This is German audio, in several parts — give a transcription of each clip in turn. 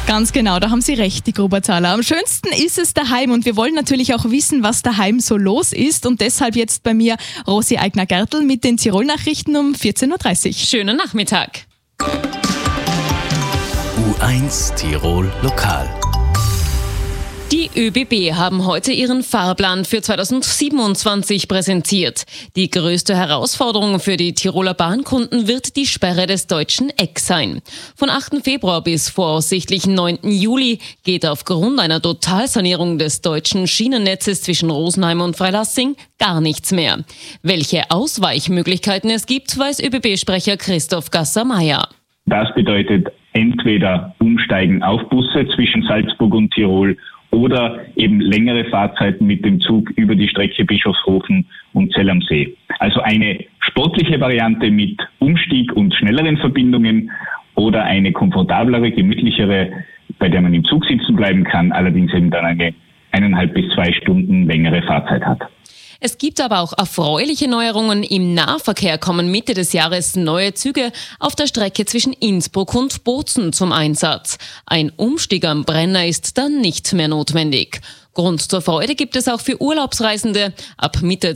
Ganz genau, da haben Sie recht, die Grubertaler. Am schönsten ist es daheim und wir wollen natürlich auch wissen, was daheim so los ist. Und deshalb jetzt bei mir Rosi Eigner-Gertl mit den Tirol-Nachrichten um 14.30 Uhr. Schönen Nachmittag. U1 Tirol Lokal. Die ÖBB haben heute ihren Fahrplan für 2027 präsentiert. Die größte Herausforderung für die Tiroler Bahnkunden wird die Sperre des deutschen Ecks sein. Von 8. Februar bis voraussichtlich 9. Juli geht aufgrund einer Totalsanierung des deutschen Schienennetzes zwischen Rosenheim und Freilassing gar nichts mehr. Welche Ausweichmöglichkeiten es gibt, weiß ÖBB-Sprecher Christoph Gasser-Meyer. Das bedeutet entweder Umsteigen auf Busse zwischen Salzburg und Tirol oder eben längere Fahrzeiten mit dem Zug über die Strecke Bischofshofen und Zell am See. Also eine sportliche Variante mit Umstieg und schnelleren Verbindungen oder eine komfortablere, gemütlichere, bei der man im Zug sitzen bleiben kann, allerdings eben dann eine 1,5 bis 2 Stunden längere Fahrzeit hat. Es gibt aber auch erfreuliche Neuerungen. Im Nahverkehr kommen Mitte des Jahres neue Züge auf der Strecke zwischen Innsbruck und Bozen zum Einsatz. Ein Umstieg am Brenner ist dann nicht mehr notwendig. Grund zur Freude gibt es auch für Urlaubsreisende. Ab Mitte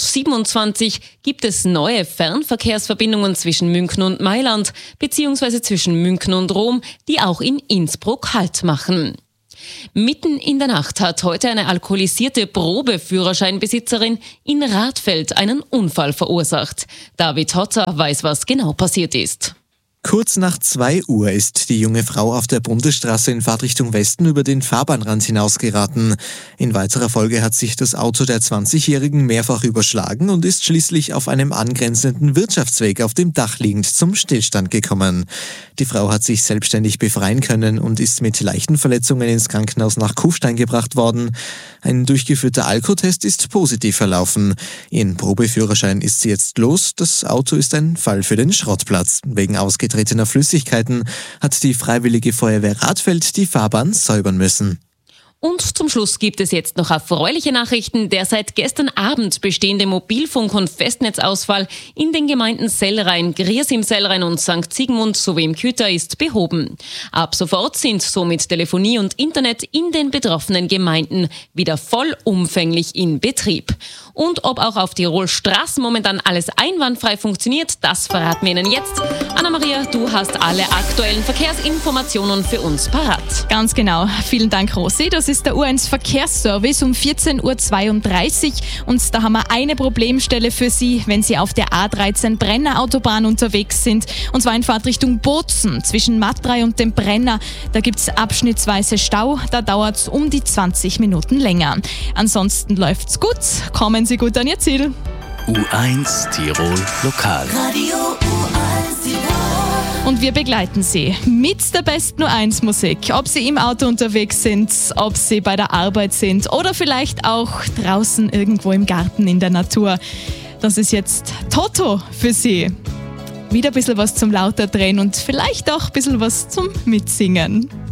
2027 gibt es neue Fernverkehrsverbindungen zwischen München und Mailand bzw. zwischen München und Rom, die auch in Innsbruck Halt machen. Mitten in der Nacht hat heute eine alkoholisierte Probeführerscheinbesitzerin in Radfeld einen Unfall verursacht. David Hotter weiß, was genau passiert ist. Kurz nach 2 Uhr ist die junge Frau auf der Bundesstraße in Fahrtrichtung Westen über den Fahrbahnrand hinausgeraten. In weiterer Folge hat sich das Auto der 20-Jährigen mehrfach überschlagen und ist schließlich auf einem angrenzenden Wirtschaftsweg auf dem Dach liegend zum Stillstand gekommen. Die Frau hat sich selbstständig befreien können und ist mit leichten Verletzungen ins Krankenhaus nach Kufstein gebracht worden. Ein durchgeführter Alkotest ist positiv verlaufen. Ihren Probeführerschein ist sie jetzt los. Das Auto ist ein Fall für den Schrottplatz. Wegen ausgetretener Flüssigkeiten hat die Freiwillige Feuerwehr Radfeld die Fahrbahn säubern müssen. Und zum Schluss gibt es jetzt noch erfreuliche Nachrichten. Der seit gestern Abend bestehende Mobilfunk- und Festnetzausfall in den Gemeinden Sellrhein, Griers im Sellrhein und St. Sigmund sowie im Küter ist behoben. Ab sofort sind somit Telefonie und Internet in den betroffenen Gemeinden wieder vollumfänglich in Betrieb. Und ob auch auf Tirol Straßen momentan alles einwandfrei funktioniert, das verraten wir Ihnen jetzt. Anna-Maria, du hast alle aktuellen Verkehrsinformationen für uns parat. Ganz genau. Vielen Dank, Rosi. Das ist der U1 Verkehrsservice um 14.32 Uhr und da haben wir eine Problemstelle für Sie, wenn Sie auf der A13 Brenner Autobahn unterwegs sind, und zwar in Fahrtrichtung Bozen zwischen Matrei und dem Brenner. Da gibt es abschnittsweise Stau, da dauert es um die 20 Minuten länger. Ansonsten läuft's gut, kommen Sie gut an Ihr Ziel. U1 Tirol Lokal. Radio U1 Tirol. Und wir begleiten Sie mit der besten U1 Musik. Ob Sie im Auto unterwegs sind, ob Sie bei der Arbeit sind oder vielleicht auch draußen irgendwo im Garten in der Natur. Das ist jetzt Toto für Sie. Wieder ein bisschen was zum lauter drehen und vielleicht auch ein bisschen was zum Mitsingen.